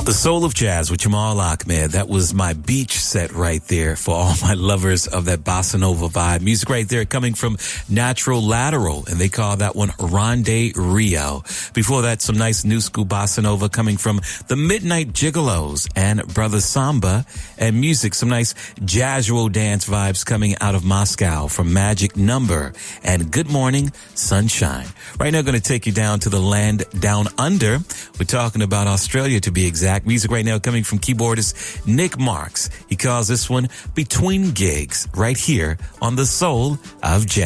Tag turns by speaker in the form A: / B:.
A: The Soul of Jazz with Jamal Ahmed. That was my beach set right there for all my lovers of that bossa nova vibe. Music right there coming from Natural Lateral, and they call that one Ronde Rio. Before that, some nice new school bossa nova coming from the Midnight Gigolos and Brother Samba. And music, some nice jazzual dance vibes coming out of Moscow from Magic Number and Good Morning Sunshine. Right now, going to take you down to the land down under. We're talking about Australia, to be exact. Music right now coming from keyboardist Nick Marks. He calls this one Between Gigs, right here on The Soul of Jazz.